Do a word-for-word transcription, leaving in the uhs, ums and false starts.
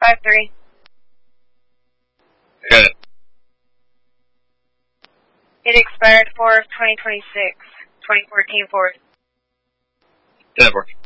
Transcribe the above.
five three. Good. It expired four of twenty twenty-six, twenty fourteen Ford. Network.